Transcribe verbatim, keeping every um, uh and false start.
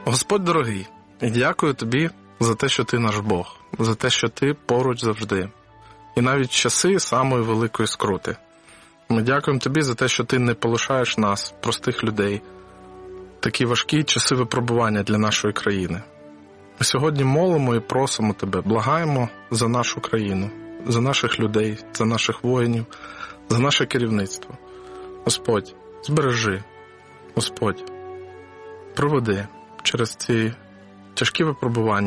Господь дорогий, дякую Тобі за те, що Ти наш Бог, за те, що Ти поруч завжди. І навіть часи самої великої скрути. Ми дякуємо Тобі за те, що Ти не полишаєш нас, простих людей, такі важкі часи випробування для нашої країни. Ми сьогодні молимо і просимо Тебе, благаємо за нашу країну, за наших людей, за наших воїнів, за наше керівництво. Господь, збережи, Господь, проведи через ці тяжкі випробування